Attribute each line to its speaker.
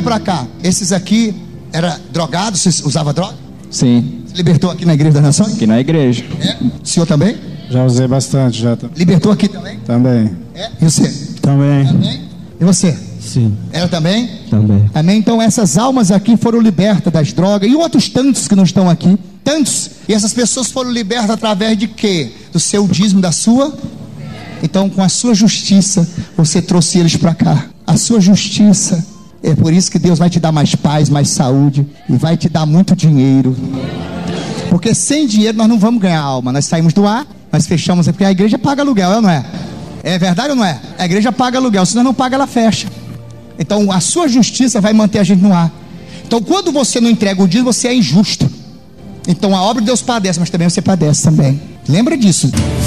Speaker 1: pra cá. Esses aqui eram drogados, você usava droga?
Speaker 2: Sim.
Speaker 1: Você libertou aqui na Igreja das Nações?
Speaker 2: Aqui na igreja.
Speaker 1: É? O senhor também?
Speaker 3: Já usei bastante, já.
Speaker 1: Libertou aqui também?
Speaker 3: Também.
Speaker 1: É? E você?
Speaker 3: Também.
Speaker 1: Também? E você?
Speaker 3: Sim.
Speaker 1: Ela também?
Speaker 3: Também.
Speaker 1: Amém? Então essas almas aqui foram libertas das drogas. E outros tantos que não estão aqui. Tantos. E essas pessoas foram libertas através de quê? Do seu dízimo, da sua? Então com a sua justiça, você trouxe eles para cá. A sua justiça. É por isso que Deus vai te dar mais paz, mais saúde. E vai te dar muito dinheiro. Porque sem dinheiro nós não vamos ganhar alma. Nós saímos do ar, nós fechamos, porque a igreja paga aluguel, é ou não é? É verdade ou não é? A igreja paga aluguel, se nós não paga, ela fecha. Então a sua justiça vai manter a gente no ar. Então quando você não entrega o dízimo, você é injusto. Então a obra de Deus padece, mas também você padece também. Lembra disso.